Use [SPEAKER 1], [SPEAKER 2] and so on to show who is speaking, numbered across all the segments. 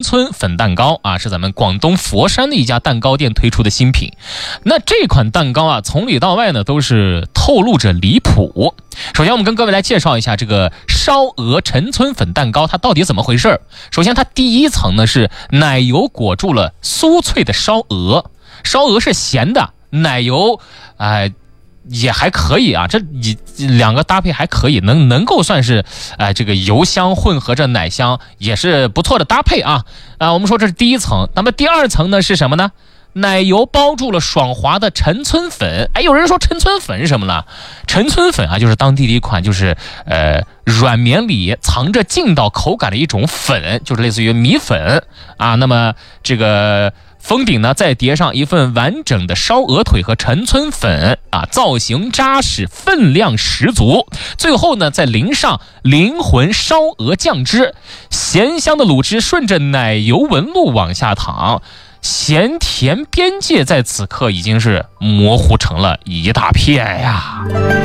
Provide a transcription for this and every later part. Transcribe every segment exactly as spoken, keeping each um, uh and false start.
[SPEAKER 1] 村粉蛋糕啊，是咱们广东佛山的一家蛋糕店推出的新品。那这款蛋糕啊，从里到外呢都是透露着离谱。首先我们跟各位来介绍一下这个烧鹅陈村粉蛋糕它到底怎么回事。首先它第一层呢是奶油裹住了酥脆的烧鹅，烧鹅是咸的，奶油哎、呃也还可以啊，这两个搭配还可以，能能够算是哎、呃、这个油香混合着奶香，也是不错的搭配啊。啊、呃，我们说这是第一层，那么第二层呢是什么呢？奶油包住了爽滑的陈村粉。哎，有人说陈村粉是什么呢？陈村粉啊，就是当地的一款就是呃软绵里藏着劲道口感的一种粉，就是类似于米粉啊。那么这个封顶呢，再叠上一份完整的烧鹅腿和陈村粉啊，造型扎实，分量十足。最后呢，再淋上灵魂烧鹅酱汁，咸香的卤汁顺着奶油纹路往下淌，咸甜边界在此刻已经是模糊成了一大片呀。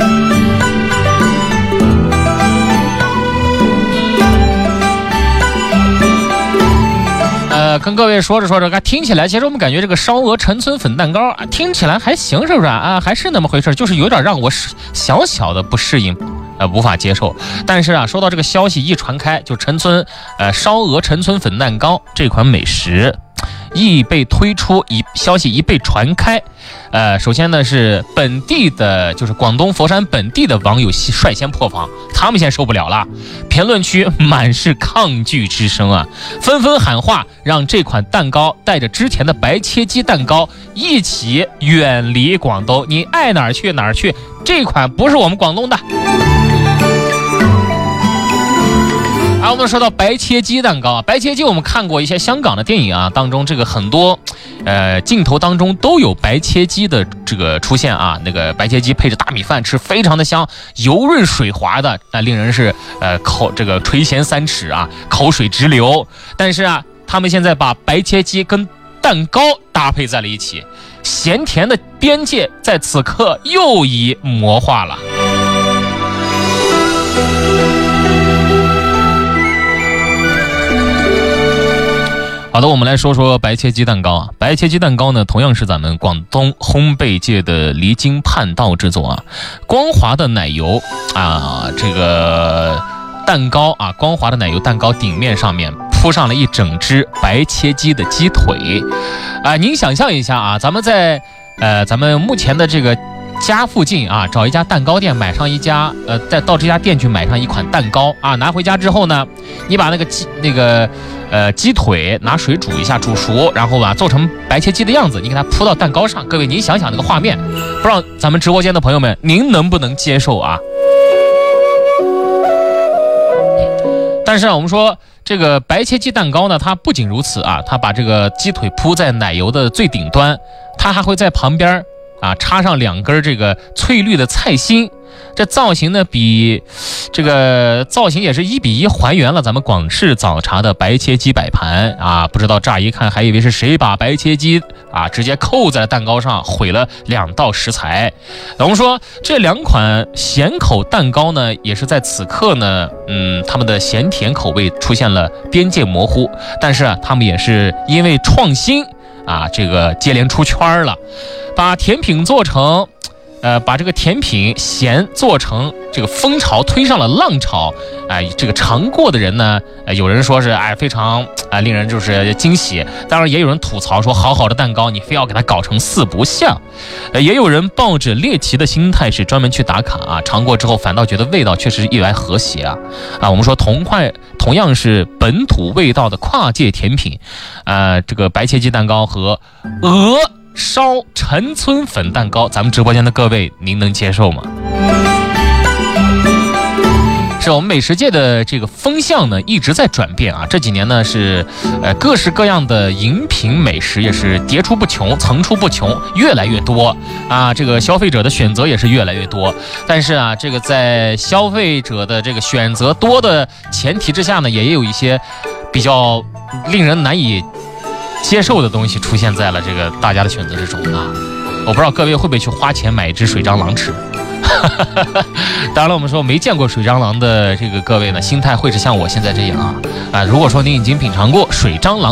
[SPEAKER 1] 呃，跟各位说着说着，听起来其实我们感觉这个烧鹅陈村粉蛋糕啊，听起来还行，是不是啊？还是那么回事，就是有点让我小小的不适应，呃，无法接受。但是啊，收到这个消息一传开，就陈村呃烧鹅陈村粉蛋糕这款美食一被推出，一消息一被传开，呃，首先呢是本地的，就是广东佛山本地的网友率先破防，他们先受不了了，评论区满是抗拒之声啊，纷纷喊话，让这款蛋糕带着之前的白切鸡蛋糕一起远离广东，你爱哪儿去哪儿去，这款不是我们广东的。啊，我们说到白切鸡蛋糕啊，白切鸡我们看过一些香港的电影啊，当中这个很多呃镜头当中都有白切鸡的这个出现啊，那个白切鸡配着大米饭吃，非常的香，油润水滑的，那令人是呃口这个垂涎三尺啊，口水直流。但是啊，他们现在把白切鸡跟蛋糕搭配在了一起，咸甜的边界在此刻又已魔化了。好的，我们来说说白切鸡蛋糕啊。白切鸡蛋糕呢，同样是咱们广东烘焙界的离经叛道之作啊。光滑的奶油啊，这个蛋糕啊，光滑的奶油蛋糕顶面上面铺上了一整只白切鸡的鸡腿啊。您想象一下啊，咱们在呃咱们目前的这个家附近啊，找一家蛋糕店买上一家，呃，再到这家店去买上一款蛋糕啊，拿回家之后呢，你把那个鸡那个呃鸡腿拿水煮一下，煮熟，然后吧做成白切鸡的样子，你给它铺到蛋糕上。各位，您想想那个画面，不知道咱们直播间的朋友们，您能不能接受啊？但是啊，我们说这个白切鸡蛋糕呢，它不仅如此啊，它把这个鸡腿铺在奶油的最顶端，它还会在旁边啊，插上两根这个翠绿的菜心，这造型呢比这个造型也是一比一还原了咱们广式早茶的白切鸡摆盘啊，不知道乍一看还以为是谁把白切鸡啊直接扣在了蛋糕上，毁了两道食材。我们说这两款咸口蛋糕呢，也是在此刻呢，嗯，他们的咸甜口味出现了边界模糊，但是啊，他们也是因为创新啊，这个接连出圈了。把甜品做成呃，把这个甜品咸做成这个风潮推上了浪潮，哎、呃，这个尝过的人呢，呃、有人说是哎非常啊、呃、令人就是惊喜，当然也有人吐槽说好好的蛋糕你非要给它搞成四不像，呃，也有人抱着猎奇的心态是专门去打卡啊，尝过之后反倒觉得味道确实意外和谐啊啊，我们说同块同样是本土味道的跨界甜品，呃，这个白切鸡蛋糕和鹅烧陈村粉蛋糕，咱们直播间的各位您能接受吗？是我们美食界的这个风向呢一直在转变啊，这几年呢是呃各式各样的饮品美食也是迭出不穷，层出不穷，越来越多啊，这个消费者的选择也是越来越多。但是啊，这个在消费者的这个选择多的前提之下呢，也有一些比较令人难以接受的东西出现在了这个大家的选择之中啊！我不知道各位会不会去花钱买一只水蟑螂吃。当然了，我们说没见过水蟑螂的这个各位呢，心态会是像我现在这样啊啊！如果说您已经品尝过水蟑螂